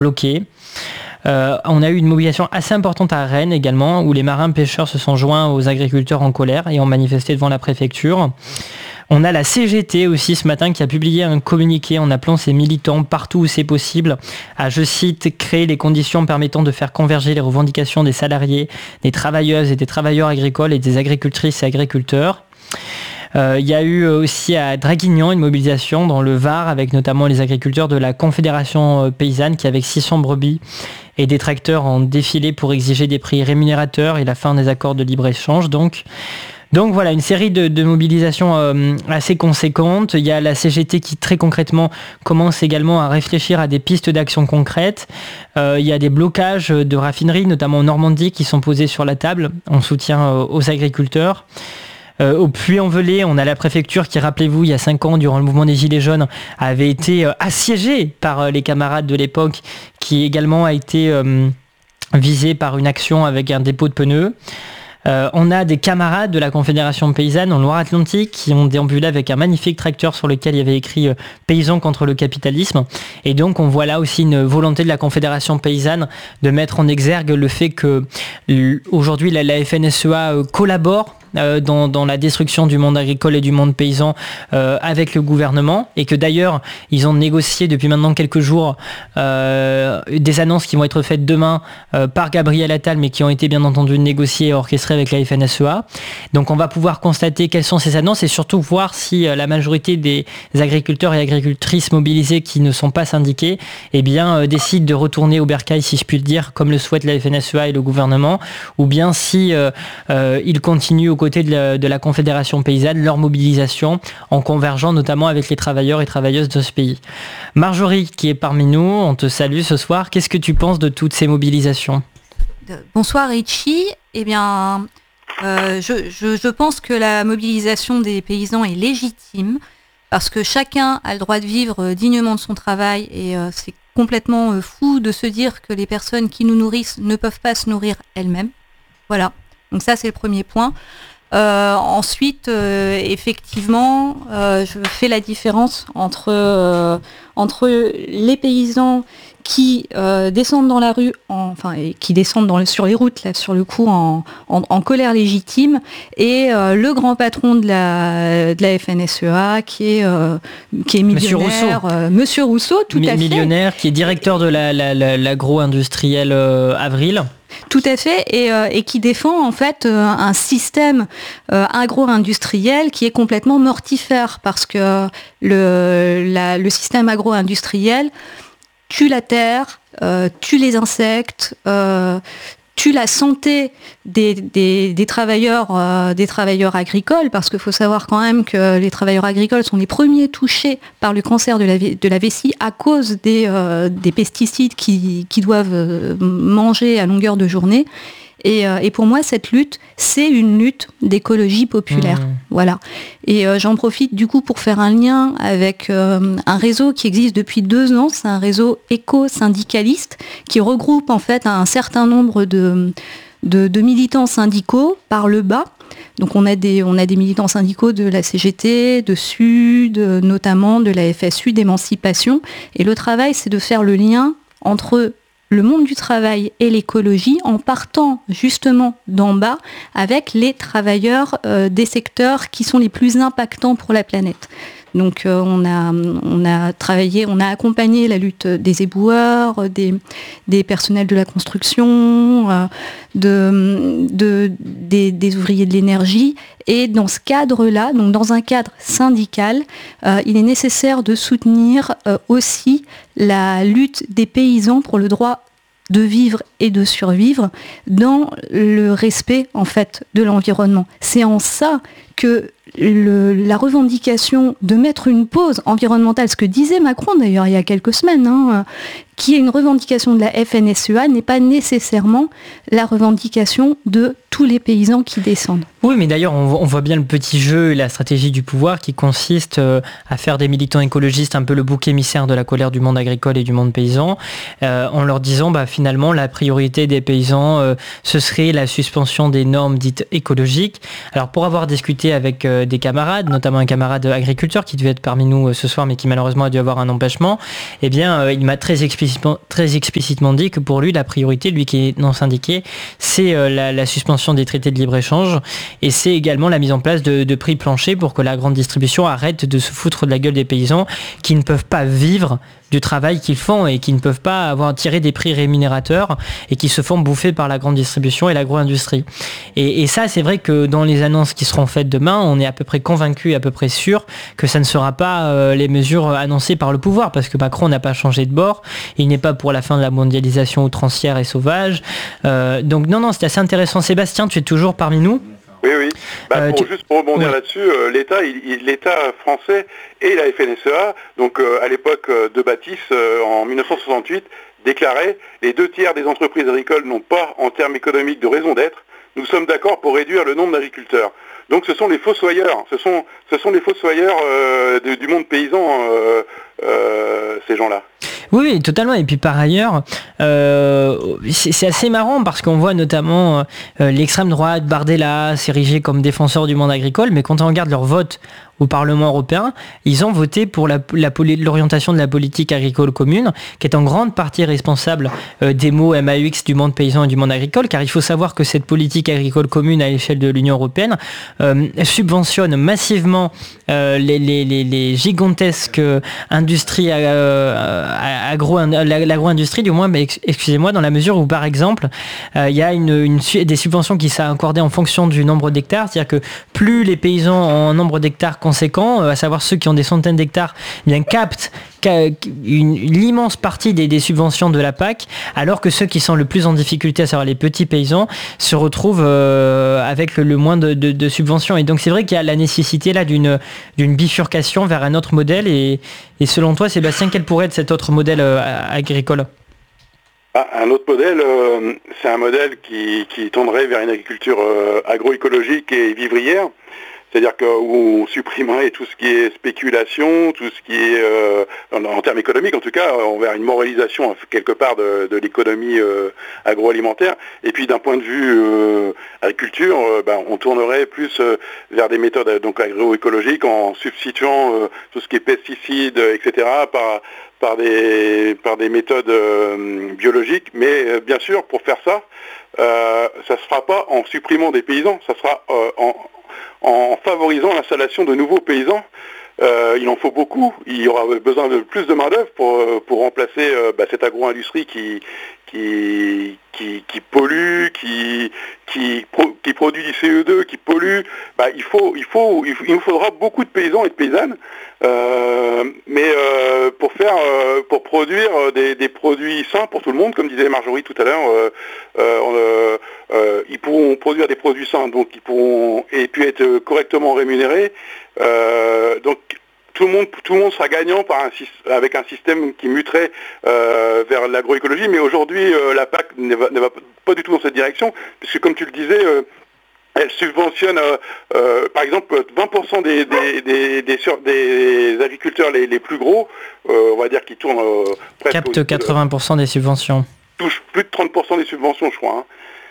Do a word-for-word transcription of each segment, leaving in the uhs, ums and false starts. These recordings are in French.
bloqués. Euh, on a eu une mobilisation assez importante à Rennes également, où les marins pêcheurs se sont joints aux agriculteurs en colère et ont manifesté devant la préfecture. On a la C G T aussi ce matin qui a publié un communiqué en appelant ses militants partout où c'est possible à, je cite, créer les conditions permettant de faire converger les revendications des salariés, des travailleuses et des travailleurs agricoles et des agricultrices et agriculteurs. Il euh, y a eu aussi à Draguignan une mobilisation dans le Var avec notamment les agriculteurs de la Confédération paysanne qui avec six cents brebis et des tracteurs ont défilé pour exiger des prix rémunérateurs et la fin des accords de libre-échange. Donc, donc voilà, une série de, de mobilisations euh, assez conséquentes. Il y a la C G T qui très concrètement commence également à réfléchir à des pistes d'action concrètes. Euh, il y a des blocages de raffineries, notamment en Normandie, qui sont posés sur la table en soutien euh, aux agriculteurs. Euh, au Puy-en-Velay, on a la préfecture qui, rappelez-vous, il y a cinq ans, durant le mouvement des Gilets jaunes, avait été euh, assiégée par euh, les camarades de l'époque, qui également a été euh, visée par une action avec un dépôt de pneus. Euh, on a des camarades de la Confédération paysanne en Loire-Atlantique qui ont déambulé avec un magnifique tracteur sur lequel il y avait écrit euh, « Paysans contre le capitalisme ». Et donc on voit là aussi une volonté de la Confédération paysanne de mettre en exergue le fait que aujourd'hui la, la F N S E A euh, collabore Euh, dans, dans la destruction du monde agricole et du monde paysan euh, avec le gouvernement, et que d'ailleurs ils ont négocié depuis maintenant quelques jours euh, des annonces qui vont être faites demain euh, par Gabriel Attal, mais qui ont été bien entendu négociées et orchestrées avec la F N S E A. Donc on va pouvoir constater quelles sont ces annonces et surtout voir si euh, la majorité des agriculteurs et agricultrices mobilisés qui ne sont pas syndiqués eh bien, euh, décident de retourner au bercail, si je puis le dire, comme le souhaite la F N S E A et le gouvernement, ou bien si euh, euh, ils continuent au côté de la, de la Confédération paysanne, leur mobilisation en convergeant notamment avec les travailleurs et travailleuses de ce pays. Marjorie, qui est parmi nous, on te salue ce soir. Qu'est-ce que tu penses de toutes ces mobilisations ? Bonsoir Richie. Eh bien, euh, je, je, je pense que la mobilisation des paysans est légitime parce que chacun a le droit de vivre dignement de son travail et euh, c'est complètement euh, fou de se dire que les personnes qui nous nourrissent ne peuvent pas se nourrir elles-mêmes. Voilà. Donc ça, c'est le premier point. Euh, ensuite, euh, effectivement, euh, je fais la différence entre, euh, entre les paysans qui euh, descendent dans la rue, en, enfin, et qui descendent dans le, sur les routes, là, sur le coup, en, en, en colère légitime, et euh, le grand patron de la, de la F N S E A, qui est, euh, qui est millionnaire. Monsieur Rousseau. Euh, Monsieur Rousseau, tout Mi- à fait. Millionnaire, qui est directeur de la, la, la, l'agro-industriel euh, Avril. Tout à fait, et, euh, et qui défend en fait euh, un système euh, agro-industriel qui est complètement mortifère parce que le, la, le système agro-industriel tue la terre, euh, tue les insectes, euh, tue la santé des, des, des, travailleurs, euh, des travailleurs agricoles, parce qu'il faut savoir quand même que les travailleurs agricoles sont les premiers touchés par le cancer de la, de la vessie à cause des, euh, des pesticides qu'ils qui doivent manger à longueur de journée. Et, euh, et pour moi, cette lutte, c'est une lutte d'écologie populaire. Mmh. Voilà. Et euh, j'en profite du coup pour faire un lien avec euh, un réseau qui existe depuis deux ans. C'est un réseau éco-syndicaliste qui regroupe en fait un certain nombre de, de, de militants syndicaux par le bas. Donc on a, des, on a des militants syndicaux de la C G T, de Sud, notamment de la F S U, d'Émancipation. Et le travail, c'est de faire le lien entre le monde du travail et l'écologie en partant justement d'en bas avec les travailleurs euh, des secteurs qui sont les plus impactants pour la planète. Donc euh, on a on a travaillé, on a accompagné la lutte des éboueurs, des des personnels de la construction, euh, de, de des, des ouvriers de l'énergie. Et dans ce cadre-là, donc dans un cadre syndical, euh, il est nécessaire de soutenir euh, aussi la lutte des paysans pour le droit de vivre et de survivre dans le respect en fait de l'environnement. C'est en ça que le, la revendication de mettre une pause environnementale, ce que disait Macron d'ailleurs il y a quelques semaines, hein, qui est une revendication de la F N S E A, n'est pas nécessairement la revendication de tous les paysans qui descendent. Oui, mais d'ailleurs, on, on voit bien le petit jeu et la stratégie du pouvoir qui consiste euh, à faire des militants écologistes un peu le bouc émissaire de la colère du monde agricole et du monde paysan, euh, en leur disant, bah, finalement, la priorité des paysans, euh, ce serait la suspension des normes dites écologiques. Alors, pour avoir discuté avec euh, des camarades, notamment un camarade agriculteur qui devait être parmi nous euh, ce soir, mais qui malheureusement a dû avoir un empêchement, eh bien, euh, il m'a très explicitement explicitement, très explicitement dit que pour lui, la priorité, lui qui est non syndiqué, c'est euh, la, la suspension des traités de libre-échange et c'est également la mise en place de, de prix planchers pour que la grande distribution arrête de se foutre de la gueule des paysans qui ne peuvent pas vivre du travail qu'ils font et qui ne peuvent pas avoir tiré des prix rémunérateurs et qui se font bouffer par la grande distribution et l'agro-industrie. Et, et ça, c'est vrai que dans les annonces qui seront faites demain, on est à peu près convaincu et à peu près sûr que ça ne sera pas euh, les mesures annoncées par le pouvoir, parce que Macron n'a pas changé de bord, il n'est pas pour la fin de la mondialisation outrancière et sauvage. Euh, donc non, non, c'est assez intéressant. Sébastien, tu es toujours parmi nous ? Oui, oui. Bah, Euh, pour, tu- Juste pour rebondir Ouais. là-dessus, euh, l'État, il- il- l'État français et la F N S E A, donc euh, à l'époque euh, de Baptiste, euh, en mille neuf cent soixante-huit, déclarait les deux tiers des entreprises agricoles n'ont pas, en termes économiques, de raison d'être. Nous sommes d'accord pour réduire le nombre d'agriculteurs. Donc ce sont les fossoyeurs, ce sont, ce sont les fossoyeurs euh, de- du monde paysan, euh, euh, ces gens-là. Oui, oui, totalement. Et puis par ailleurs, euh, c'est c'est assez marrant parce qu'on voit notamment euh, l'extrême droite, Bardella, s'ériger comme défenseur du monde agricole, mais quand on regarde leur vote au Parlement européen, ils ont voté pour la, la poli- l'orientation de la politique agricole commune, qui est en grande partie responsable euh, des mots M A U X du monde paysan et du monde agricole, car il faut savoir que cette politique agricole commune à l'échelle de l'Union européenne euh, subventionne massivement euh, les, les- les- les gigantesques euh, industries euh, agro, l'agro-industrie du moins, mais ex- excusez-moi, dans la mesure où par exemple, euh, il y a une, une su- des subventions qui sont accordées en fonction du nombre d'hectares, c'est-à-dire que plus les paysans ont un nombre d'hectares conséquent, euh, à savoir ceux qui ont des centaines d'hectares, eh bien captent ca- une, l'immense partie des, des subventions de la P A C, alors que ceux qui sont le plus en difficulté, à savoir les petits paysans, se retrouvent euh, avec le, le moins de, de- de subventions. Et donc c'est vrai qu'il y a la nécessité là d'une, d'une bifurcation vers un autre modèle. Et, et selon toi, Sébastien, quel pourrait être cet autre modèle euh, agricole ? Ah, un autre modèle, euh, c'est un modèle qui, qui tendrait vers une agriculture euh, agroécologique et vivrière. C'est-à-dire que où on supprimerait tout ce qui est spéculation, tout ce qui est, euh, en, en termes économiques en tout cas, on vers une moralisation quelque part de, de l'économie euh, agroalimentaire. Et puis d'un point de vue euh, agriculture, euh, ben, on tournerait plus euh, vers des méthodes euh, donc agroécologiques en substituant euh, tout ce qui est pesticides, et cetera par par des par des méthodes euh, biologiques. Mais euh, bien sûr, pour faire ça, euh, ça ne se fera pas en supprimant des paysans, ça sera euh, en en favorisant l'installation de nouveaux paysans. Euh, il en faut beaucoup. Il y aura besoin de plus de main-d'œuvre pour, pour remplacer euh, bah, cette agro-industrie qui, qui, qui, qui pollue, qui, qui, pro, qui produit du C E deux, qui pollue. Bah, il, faut, il, faut, il, faut, il nous faudra beaucoup de paysans et de paysannes, euh, mais euh, pour, faire, euh, pour produire des, des produits sains pour tout le monde, comme disait Marjorie tout à l'heure, euh, euh, euh, ils pourront produire des produits sains, donc ils pourront et puis être correctement rémunérés. Euh, donc tout le monde, tout le monde sera gagnant par un, avec un système qui muterait euh, vers l'agroécologie, mais aujourd'hui euh, la P A C ne va, ne va pas du tout dans cette direction, puisque comme tu le disais, euh, elle subventionne euh, euh, par exemple vingt pour cent des, des, des, des, sur, des agriculteurs les, les plus gros, euh, on va dire qui tournent euh, presque... Capte au, quatre-vingts pour cent des subventions. Touche plus de trente pour cent des subventions, je crois. Hein.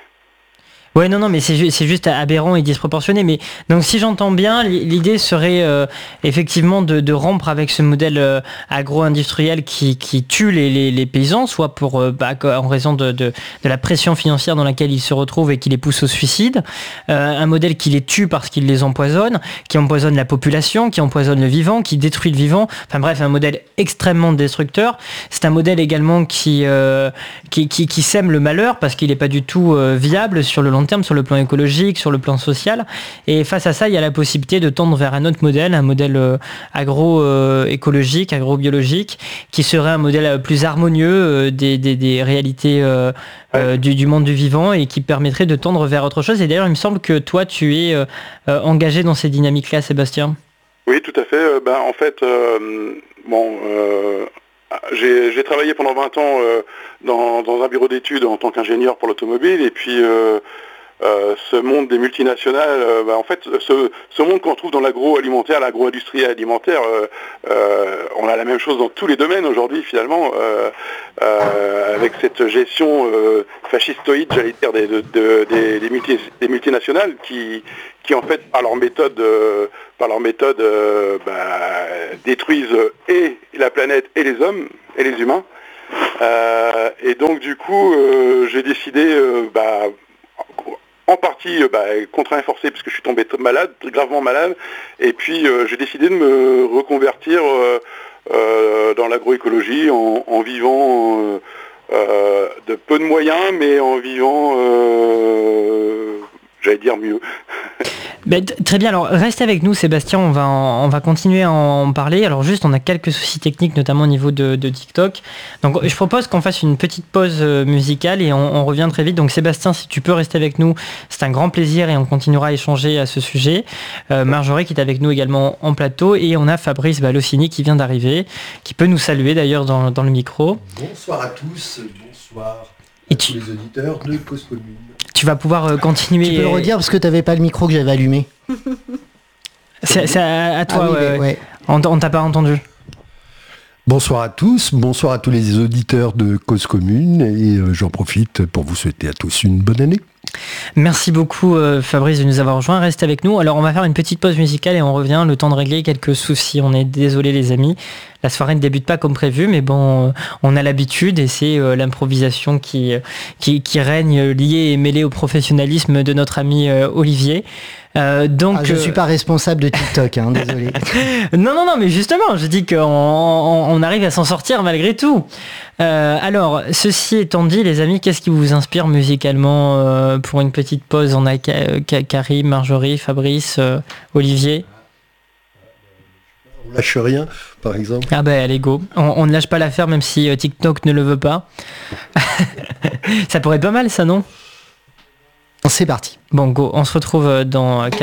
Ouais, non, non, mais c'est, ju- c'est juste aberrant et disproportionné. Mais donc, si j'entends bien, l'idée serait euh, effectivement de, de rompre avec ce modèle euh, agro-industriel qui, qui tue les, les, les paysans, soit pour euh, bah, en raison de, de, de la pression financière dans laquelle ils se retrouvent et qui les pousse au suicide. Euh, un modèle qui les tue parce qu'il les empoisonne, qui empoisonne la population, qui empoisonne le vivant, qui détruit le vivant. Enfin bref, un modèle extrêmement destructeur. C'est un modèle également qui, euh, qui, qui, qui sème le malheur parce qu'il n'est pas du tout euh, viable sur le long terme, sur le plan écologique, sur le plan social. Et face à ça, il y a la possibilité de tendre vers un autre modèle, un modèle euh, agro-écologique, euh, agro-biologique, qui serait un modèle plus harmonieux euh, des, des, des réalités euh, euh, du, du monde du vivant et qui permettrait de tendre vers autre chose. Et d'ailleurs, il me semble que toi, tu es euh, euh, engagé dans ces dynamiques-là, Sébastien. Oui, tout à fait. Euh, ben, en fait, euh, bon... Euh... J'ai, j'ai travaillé pendant vingt ans euh, dans, dans un bureau d'études en tant qu'ingénieur pour l'automobile et puis euh, euh, ce monde des multinationales, euh, bah, en fait, ce, ce monde qu'on trouve dans l'agroalimentaire, l'agro-industrie alimentaire, euh, euh, on a la même chose dans tous les domaines aujourd'hui finalement, euh, euh, avec cette gestion euh, fascistoïde, j'allais dire, des, de, de, des, des, multi, des multinationales qui, qui en fait, par leur méthode, euh, par leur méthode euh, bah, détruisent et la planète et les hommes et les humains. Euh, et donc du coup, euh, j'ai décidé, euh, bah, en partie euh, bah, contraint et forcé, parce que je suis tombé malade, gravement malade, et puis euh, j'ai décidé de me reconvertir euh, euh, dans l'agroécologie en, en vivant euh, euh, de peu de moyens, mais en vivant, euh, j'allais dire mieux. Ben, t- très bien, alors reste avec nous Sébastien, on va, en- on va continuer à en parler. Alors juste, on a quelques soucis techniques, notamment au niveau de, de TikTok. Donc je propose qu'on fasse une petite pause euh, musicale et on, on revient très vite. Donc Sébastien, si tu peux rester avec nous, c'est un grand plaisir et on continuera à échanger à ce sujet. Euh, Marjorie qui est avec nous également en plateau et on a Fabrice Balossini qui vient d'arriver, qui peut nous saluer d'ailleurs dans, dans le micro. Bonsoir à tous, bonsoir Et à tu- tous les auditeurs de Cause Commune. Tu vas pouvoir euh, continuer. Tu peux le euh, redire parce que t'avais pas le micro que j'avais allumé. C'est c'est à, à toi, Ah oui, ouais, mais- ouais. On, t- on t'a pas entendu. Bonsoir à tous, bonsoir à tous les auditeurs de Cause Commune et euh, j'en profite pour vous souhaiter à tous une bonne année. Merci beaucoup euh, Fabrice de nous avoir rejoints. Reste avec nous. Alors on va faire une petite pause musicale et on revient. Le temps de régler quelques soucis. On est désolé les amis. La soirée ne débute pas comme prévu, mais bon, euh, on a l'habitude et c'est euh, l'improvisation qui, qui, qui règne euh, liée et mêlée au professionnalisme de notre ami euh, Olivier. Euh, donc, Ah, je euh, suis pas responsable de TikTok, hein, désolé. non, non, non, mais justement, je dis qu'on on, on arrive à s'en sortir malgré tout. Euh, alors, ceci étant dit, les amis, qu'est-ce qui vous inspire musicalement euh, pour une petite pause? On a Ka- Ka- Karim, Marjorie, Fabrice, euh, Olivier. On lâche rien, par exemple. Ah ben, allez, go. On, on ne lâche pas l'affaire même si euh, TikTok ne le veut pas. Ça pourrait être pas mal, ça, non? C'est parti. Bon, go. On se retrouve euh, dans